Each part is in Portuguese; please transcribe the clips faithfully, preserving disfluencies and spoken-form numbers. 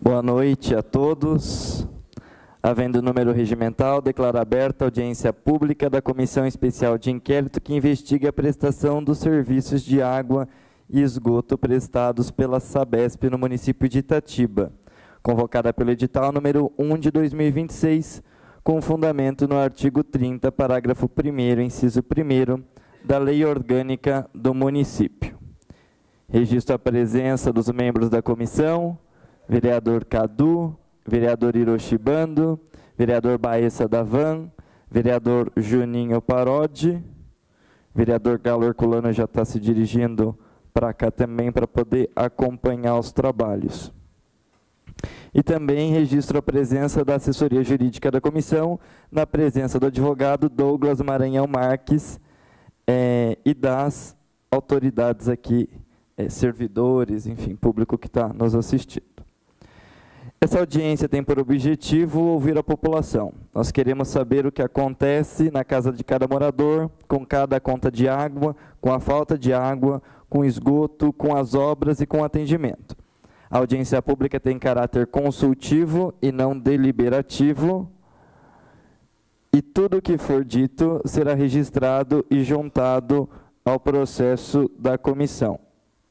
Boa noite a todos. Havendo número regimental, declaro aberta a audiência pública da Comissão Especial de Inquérito que investiga a prestação dos serviços de água e esgoto prestados pela Sabesp no município de Itatiba, convocada pelo edital número um de dois mil e vinte e seis, com fundamento no artigo trinta, parágrafo primeiro, inciso primeiro, da Lei Orgânica do Município. Registro a presença dos membros da comissão: vereador Cadu, vereador Hiroshi Bando, vereador Baessa Davan, vereador Juninho Parodi, vereador Galo Herculano já está se dirigindo para cá também para poder acompanhar os trabalhos. E também registro a presença da assessoria jurídica da comissão, na presença do advogado Douglas Maranhão Marques é, e das autoridades aqui, é, servidores, enfim, público que está nos assistindo. Essa audiência tem por objetivo ouvir a população. Nós queremos saber o que acontece na casa de cada morador, com cada conta de água, com a falta de água, com esgoto, com as obras e com atendimento. A audiência pública tem caráter consultivo e não deliberativo, e tudo o que for dito será registrado e juntado ao processo da comissão.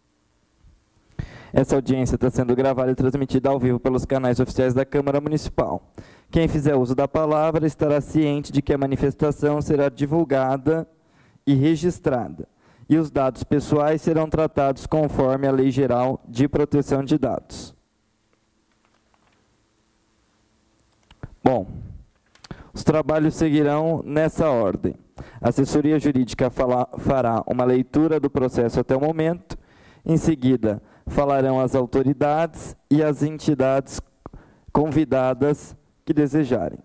Essa audiência está sendo gravada e transmitida ao vivo pelos canais oficiais da Câmara Municipal. Quem fizer uso da palavra estará ciente de que a manifestação será divulgada e registrada, e os dados pessoais serão tratados conforme a Lei Geral de Proteção de Dados. Bom, os trabalhos seguirão nessa ordem. A assessoria jurídica fala, fará uma leitura do processo até o momento. Em seguida, falarão as autoridades e as entidades convidadas que desejarem.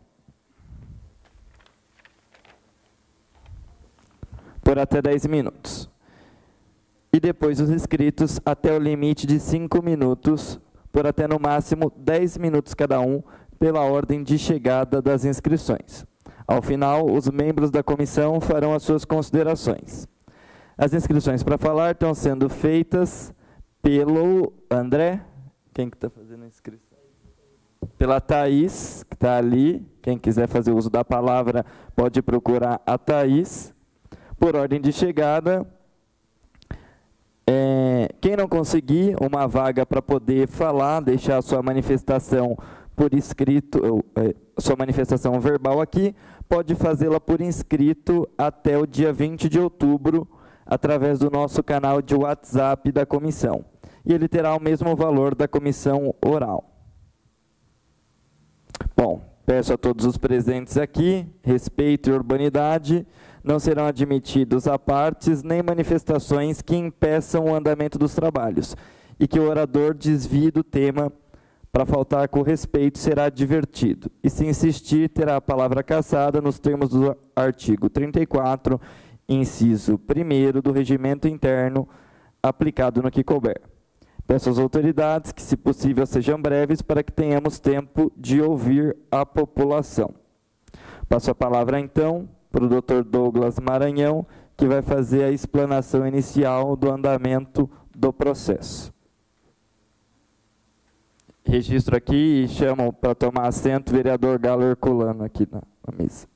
Por até dez minutos. E depois os inscritos até o limite de cinco minutos, por até no máximo dez minutos cada um, pela ordem de chegada das inscrições. Ao final, os membros da comissão farão as suas considerações. As inscrições para falar estão sendo feitas pelo André, quem que está fazendo a inscrição? Pela Thaís, que está ali. Quem quiser fazer uso da palavra pode procurar a Thaís. Por ordem de chegada, é, quem não conseguir uma vaga para poder falar, deixar a sua manifestação por escrito, ou, é, sua manifestação verbal aqui, pode fazê-la por inscrito até o dia vinte de outubro, através do nosso canal de WhatsApp da comissão. E ele terá o mesmo valor da comissão oral. Bom, peço a todos os presentes aqui, respeito e urbanidade. Não serão admitidos apartes nem manifestações que impeçam o andamento dos trabalhos e que o orador desvie do tema para faltar com respeito será advertido. E se insistir, terá a palavra cassada nos termos do artigo trinta e quatro, inciso primeiro do regimento interno, aplicado no que couber. Peço às autoridades que, se possível, sejam breves para que tenhamos tempo de ouvir a população. Passo a palavra, então, para o doutor Douglas Maranhão, que vai fazer a explanação inicial do andamento do processo. Registro aqui e chamo para tomar assento o vereador Galo Herculano aqui na, na mesa.